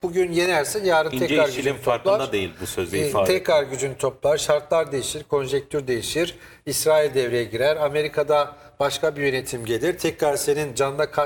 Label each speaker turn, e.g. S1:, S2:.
S1: Bugün yenersin, yarın
S2: İnce
S1: tekrar
S2: işçiliğin
S1: gücünü
S2: farkında
S1: toplar.
S2: değil bu sözü ifade.
S1: Tekrar gücünü toplar. Şartlar değişir, konjektür değişir. İsrail devreye girer. Amerika'da başka bir yönetim gelir. Tekrar senin canına